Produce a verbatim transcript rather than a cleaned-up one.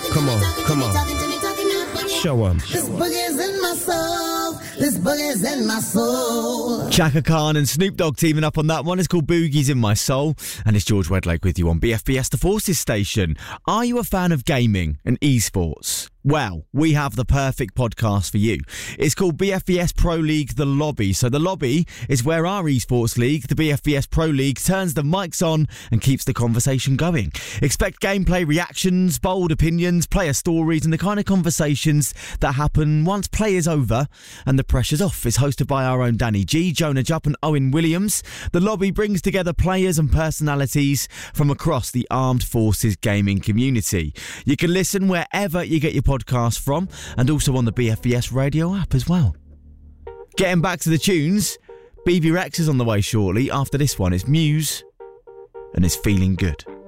Come on, come on. Show 'em. This boogie's in my soul. This boogie's in my soul. Chaka Khan and Snoop Dogg teaming up on that one. It's called Boogie's in My Soul. And it's George Wedlake with you on B F B S The Forces station. Are you a fan of gaming and esports? Well, we have the perfect podcast for you. It's called B F B S Pro League The Lobby. So the lobby is where our esports league, the B F B S Pro League, turns the mics on and keeps the conversation going. Expect gameplay reactions, bold opinions, player stories, and the kind of conversations that happen once play is over and the pressure's off. It's hosted by our own Danny G, Jonah Jupp and Owen Williams. The lobby brings together players and personalities from across the Armed Forces gaming community. You can listen wherever you get your podcast from and also on the B F B S radio app as well. Getting back to the tunes, B B Rex is on the way shortly. After this one, it's Muse and it's Feeling Good.